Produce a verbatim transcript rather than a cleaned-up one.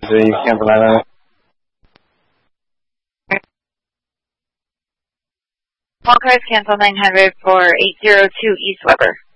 three, cancel nine nine. All cars cancel nine hundred for eight zero two East Weber.